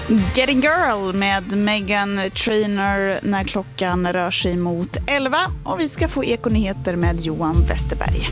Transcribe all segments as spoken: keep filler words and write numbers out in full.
Getting Girl med Meghan Trainor när klockan rör sig mot elva, och vi ska få ekonyheter med Johan Westerberg.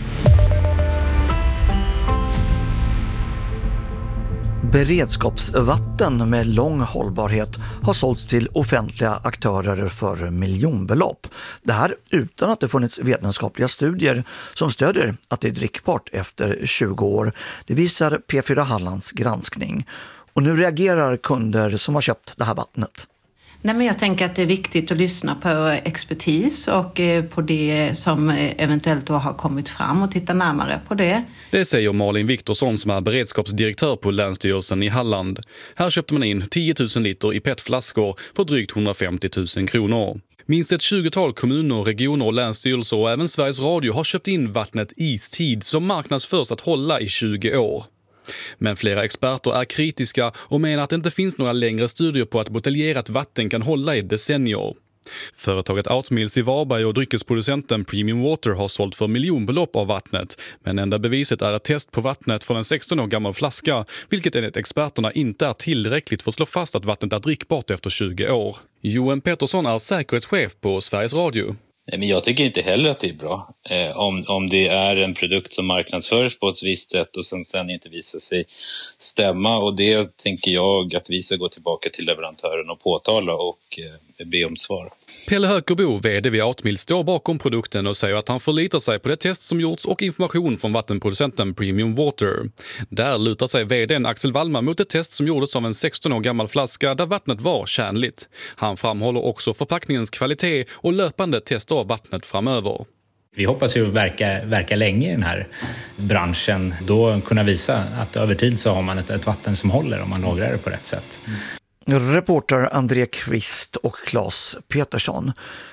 Beredskapsvatten med lång hållbarhet har sålts till offentliga aktörer för miljonbelopp. Det här utan att det funnits vetenskapliga studier som stödjer att det är drickbart efter tjugo år. Det visar P fyra Hallands granskning. Och nu reagerar kunder som har köpt det här vattnet. Nej, men jag tänker att det är viktigt att lyssna på expertis och på det som eventuellt då har kommit fram och titta närmare på det. Det säger Malin Viktorsson som är beredskapsdirektör på Länsstyrelsen i Halland. Här köpte man in tio tusen liter i P E T-flaskor för drygt hundrafemtio tusen kronor. Minst ett tjugotal kommuner, regioner och länsstyrelser och även Sveriges Radio har köpt in vattnet Istid som marknadsförs att hålla i tjugo år. Men flera experter är kritiska och menar att det inte finns några längre studier på att buteljerat vatten kan hålla i decennier. Företaget Outmills i Varberg och dryckesproducenten Premium Water har sålt för miljonbelopp av vattnet, men enda beviset är ett test på vattnet från en sexton år gammal flaska, vilket enligt experterna inte är tillräckligt för att slå fast att vattnet är drickbart efter tjugo år. Johan Pettersson är säkerhetschef på Sveriges Radio. Men jag tycker inte heller att det är bra. Eh, om, om det är en produkt som marknadsförs på ett visst sätt och sen, sen inte visar sig stämma. Och det tänker jag att vi ska gå tillbaka till leverantören och påtala och eh, be om svar. Pelle Hökerbo, vd vid Outmill, står bakom produkten och säger att han förlitar sig på det test som gjorts och information från vattenproducenten Premium Water. Där lutar sig vdn Axel Wallman mot ett test som gjordes av en sexton år gammal flaska där vattnet var tjänligt. Han framhåller också förpackningens kvalitet och löpande tester av vattnet framöver. Vi hoppas ju verka, verka länge i den här branschen, då kunna visa att över tid så har man ett, ett vatten som håller om man lagrar det på rätt sätt. Reporter André Kvist och Claes Petersson.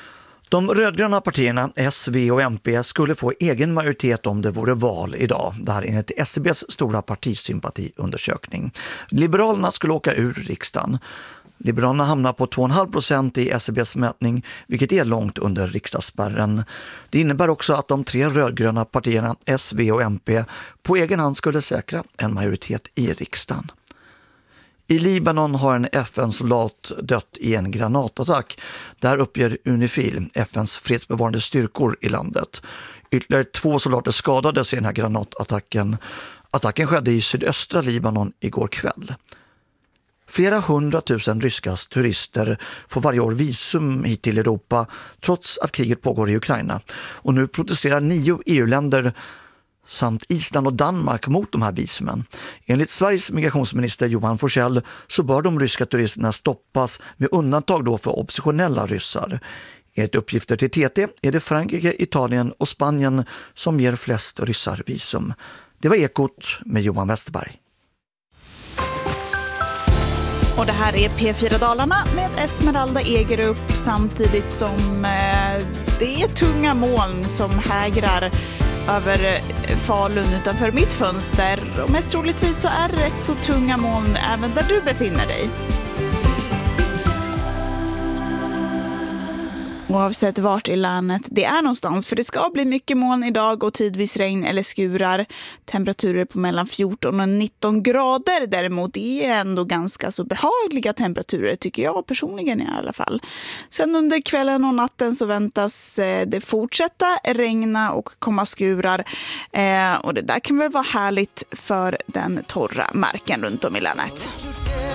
De rödgröna partierna S, V och M P skulle få egen majoritet om det vore val idag. Det här enligt S C B:s stora partisympatiundersökning. Liberalerna skulle åka ur riksdagen. Liberalerna hamnar på två komma fem procent i S C B:s mätning, vilket är långt under riksdagsspärren. Det innebär också att de tre rödgröna partierna S, V och M P på egen hand skulle säkra en majoritet i riksdagen. I Libanon har en F N-soldat dött i en granatattack. Där uppger Unifil, F N:s fredsbevarande styrkor i landet. Ytterligare två soldater skadades i den här granatattacken. Attacken skedde i sydöstra Libanon igår kväll. Flera hundratusen ryska turister får varje år visum hit till Europa trots att kriget pågår i Ukraina. Och nu protesterar nio E U-länder samt Island och Danmark mot de här visumen. Enligt Sveriges migrationsminister Johan Forssell så bör de ryska turisterna stoppas med undantag då för oppositionella ryssar. Enligt uppgifter till T T är det Frankrike, Italien och Spanien som ger flest ryssar visum. Det var Ekot med Johan Westerberg. Och det här är P fyra Dalarna med Esmeralda Egerup, samtidigt som eh, det är tunga moln som hägrar över Falun utanför mitt fönster. Och mest troligtvis så är det rätt så tunga moln även där du befinner dig. Oavsett vart i länet det är någonstans, för det ska bli mycket moln idag och tidvis regn eller skurar. Temperaturer på mellan fjorton och nitton grader däremot är ändå ganska så behagliga temperaturer, tycker jag personligen i alla fall. Sen under kvällen och natten så väntas det fortsätta regna och komma skurar. Eh, och det där kan väl vara härligt för den torra marken runt om i länet.